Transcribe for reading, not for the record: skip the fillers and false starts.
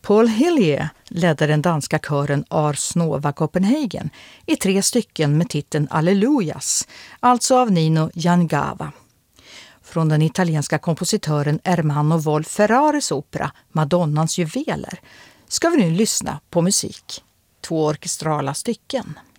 Paul Hillier ledde den danska kören Ars Nova Copenhagen i 3 stycken med titeln Allelujas, alltså av Nino Jangava. Från den italienska kompositören Ermanno Wolf-Ferraris opera Madonnans juveler ska vi nu lyssna på musik. 2 orkestrala stycken.